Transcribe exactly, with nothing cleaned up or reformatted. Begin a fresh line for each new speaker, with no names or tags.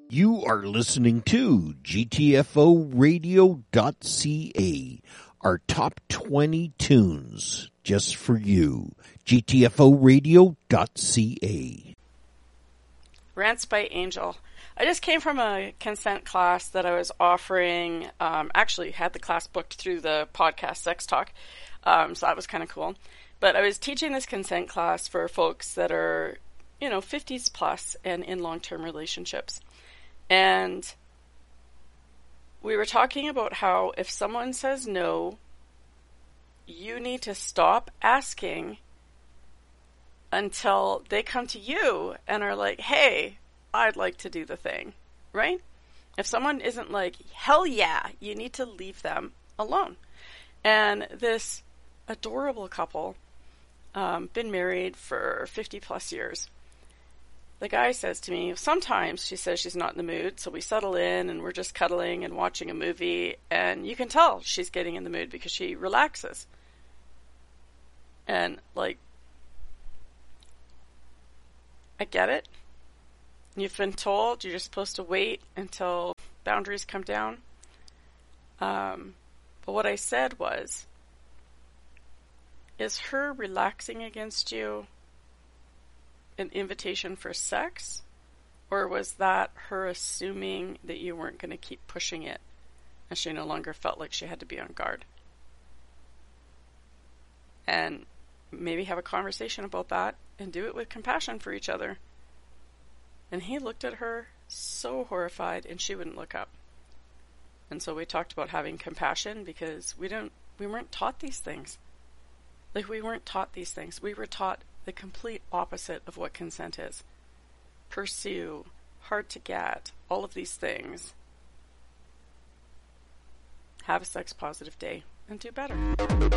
You are listening to G T F O radio dot C A, our top twenty tunes just for you. G T F O radio dot C A.
Rants by Angel. I just came from a consent class that I was offering. Um, actually, had the class booked through the podcast Sex Talk, um, so that was kind of cool. But I was teaching this consent class for folks that are, you know, fifties plus and in long-term relationships. And we were talking about how if someone says no, you need to stop asking until they come to you and are like, hey, I'd like to do the thing, right? If someone isn't like, hell yeah, you need to leave them alone. And this adorable couple, um, been married for fifty plus years. The guy says to me, sometimes she says she's not in the mood, so we settle in and we're just cuddling and watching a movie, and you can tell she's getting in the mood because she relaxes. And, like, I get it. You've been told you're just supposed to wait until boundaries come down. Um, but what I said was, is her relaxing against you an invitation for sex, or was that her assuming that you weren't going to keep pushing it and she no longer felt like she had to be on guard? And maybe have a conversation about that and do it with compassion for each other. And he looked at her so horrified, and she wouldn't look up. And so we talked about having compassion because we don't we weren't taught these things. Like, we weren't taught these things. We were taught the complete opposite of what consent is. Pursue, hard to get, all of these things. Have a sex positive day and do better.